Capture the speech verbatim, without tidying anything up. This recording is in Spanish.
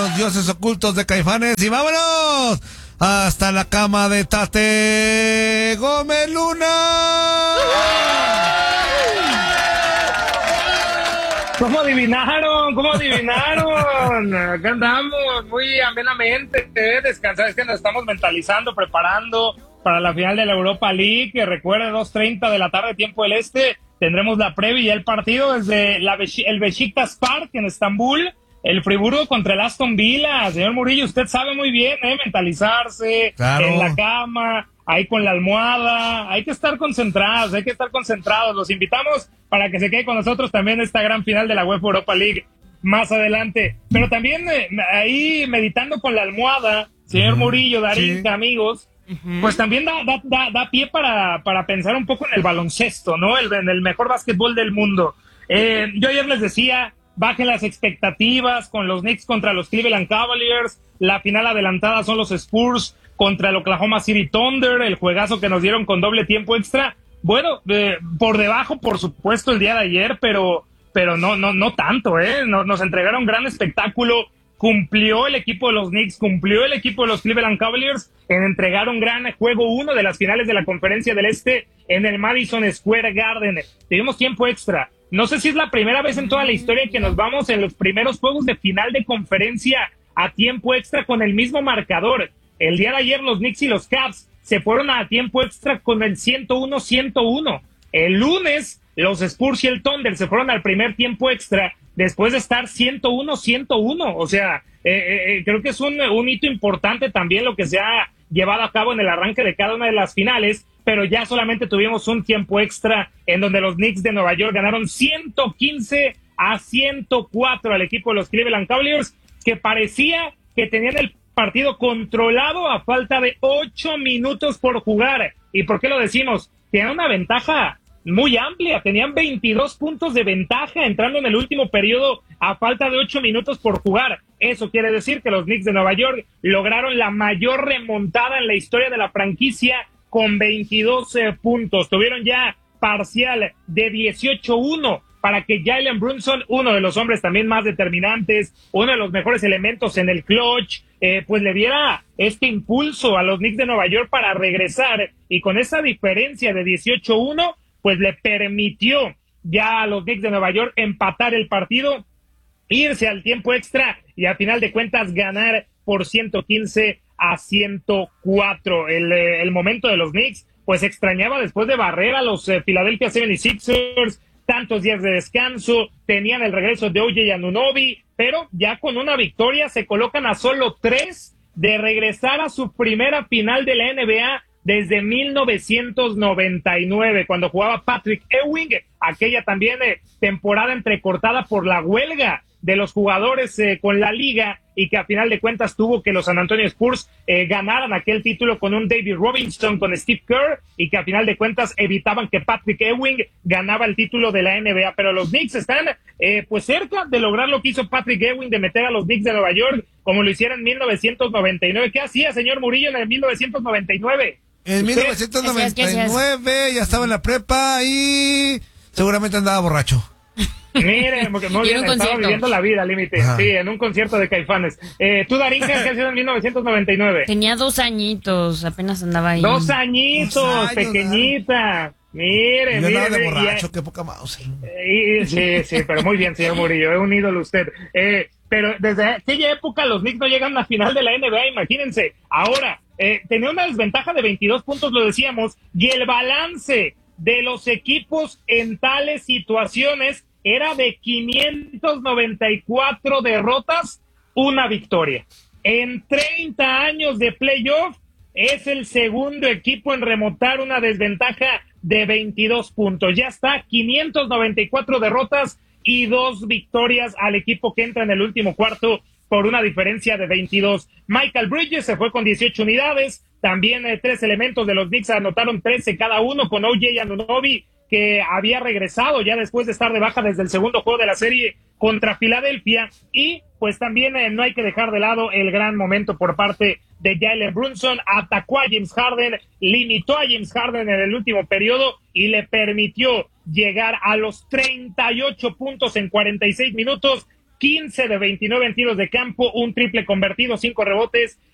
los dioses ocultos de Caifanes y vámonos hasta la cama de Tate Gómez Luna. ¿Cómo adivinaron? ¿Cómo adivinaron? Acá andamos muy amenamente, ¿eh? Descansar, es que nos estamos mentalizando, preparando para la final de la Europa League, que recuerde, dos treinta de la tarde, tiempo del este, tendremos la previa y el partido desde la Beş- el Beşiktaş Park en Estambul, el Friburgo contra el Aston Villa. Señor Murillo, usted sabe muy bien, ¿eh? Mentalizarse, claro, en la cama, ahí con la almohada, hay que estar concentrados, hay que estar concentrados. Los invitamos para que se quede con nosotros también esta gran final de la UEFA Europa League más adelante. Pero también eh, ahí meditando con la almohada, señor uh-huh. Murillo, Darín, sí. amigos, uh-huh. pues también da, da, da, da pie para, para pensar un poco en el baloncesto, ¿no? El, en el mejor básquetbol del mundo. Eh, yo ayer les decía, bajen las expectativas con los Knicks contra los Cleveland Cavaliers, la final adelantada son los Spurs contra el Oklahoma City Thunder, el juegazo que nos dieron con doble tiempo extra. Bueno, eh, por debajo, por supuesto, el día de ayer, pero pero no no no tanto, ¿eh? Nos, nos entregaron gran espectáculo, cumplió el equipo de los Knicks, cumplió el equipo de los Cleveland Cavaliers en entregar un gran juego uno de las finales de la Conferencia del Este en el Madison Square Garden. Tuvimos tiempo extra. No sé si es la primera vez en toda la historia que nos vamos en los primeros juegos de final de conferencia a tiempo extra con el mismo marcador. El día de ayer los Knicks y los Cavs se fueron a tiempo extra con el ciento uno ciento uno. El lunes los Spurs y el Thunder se fueron al primer tiempo extra después de estar ciento uno ciento uno. O sea, eh, eh, creo que es un, un hito importante también lo que se ha llevado a cabo en el arranque de cada una de las finales, pero ya solamente tuvimos un tiempo extra en donde los Knicks de Nueva York ganaron ciento quince a ciento cuatro al equipo de los Cleveland Cavaliers, que parecía que tenían el partido controlado a falta de ocho minutos por jugar. ¿Y por qué lo decimos? Tenían una ventaja muy amplia, tenían veintidós puntos de ventaja entrando en el último periodo a falta de ocho minutos por jugar. Eso quiere decir que los Knicks de Nueva York lograron la mayor remontada en la historia de la franquicia con veintidós eh, puntos. Tuvieron ya parcial de dieciocho uno para que Jalen Brunson, uno de los hombres también más determinantes, uno de los mejores elementos en el clutch, eh, pues le diera este impulso a los Knicks de Nueva York para regresar, y con esa diferencia de dieciocho uno, pues le permitió ya a los Knicks de Nueva York empatar el partido, irse al tiempo extra y a final de cuentas ganar por ciento quince a ciento cuatro. El, eh, el momento de los Knicks pues extrañaba después de barrer a los eh, Philadelphia setenta y seis ers, tantos días de descanso, tenían el regreso de O J Anunoby, pero ya con una victoria se colocan a solo tres de regresar a su primera final de la N B A desde mil novecientos noventa y nueve, cuando jugaba Patrick Ewing, aquella también eh, temporada entrecortada por la huelga de los jugadores eh, con la liga, y que a final de cuentas tuvo que los San Antonio Spurs eh, ganaran aquel título con un David Robinson, con Steve Kerr, y que a final de cuentas evitaban que Patrick Ewing ganaba el título de la N B A. Pero los Knicks están eh, pues cerca de lograr lo que hizo Patrick Ewing, de meter a los Knicks de Nueva York como lo hicieron en mil novecientos noventa y nueve. ¿Qué hacía, señor Murillo, en el mil novecientos noventa y nueve? En mil novecientos noventa y nueve ya estaba en la prepa y seguramente andaba borracho. Mire, porque muy bien, estaba viviendo la vida al límite. Sí, en un concierto de Caifanes. Eh, ¿Tú, Darín, qué hacías en mil novecientos noventa y nueve? Tenía dos añitos, apenas andaba ahí. Dos añitos, dos años, pequeñita. Mire, yo mire. Andaba de borracho, mire, qué poca mouse. Eh, sí, sí, pero muy bien, señor Murillo, es un ídolo usted. Eh, pero desde aquella época los Knicks no llegan a la final de la N B A, imagínense. Ahora, eh, tenía una desventaja de veintidós puntos, lo decíamos, y el balance de los equipos en tales situaciones era de quinientas noventa y cuatro derrotas, una victoria. En treinta años de playoff, es el segundo equipo en remontar una desventaja de veintidós puntos. Ya está, quinientas noventa y cuatro derrotas y dos victorias al equipo que entra en el último cuarto por una diferencia de veintidós. Michael Bridges se fue con dieciocho unidades. También eh, tres elementos de los Knicks anotaron trece cada uno, con O J Anunoby, que había regresado ya después de estar de baja desde el segundo juego de la serie contra Filadelfia. Y pues también eh, no hay que dejar de lado el gran momento por parte de Jalen Brunson. Atacó a James Harden, limitó a James Harden en el último periodo y le permitió llegar a los treinta y ocho puntos en cuarenta y seis minutos, quince de veintinueve en tiros de campo, un triple convertido, cinco rebotes